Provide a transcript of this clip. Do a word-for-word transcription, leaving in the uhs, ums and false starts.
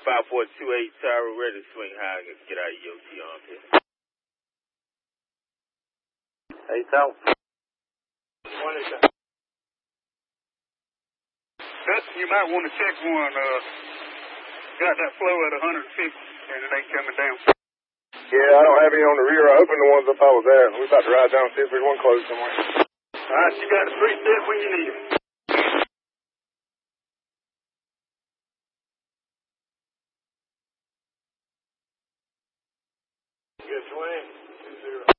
five four two eight Tower, ready to swing high and get out of E O T on here. Hey, Tower. What is that? That, you might want to check one, uh, got that flow at one fifty, and it ain't coming down. Yeah, I don't have any on the rear. I opened the ones up I was at. We're about to ride down and see if there's one closed somewhere. All right, you got a three step when you need it. Good swing. two zero.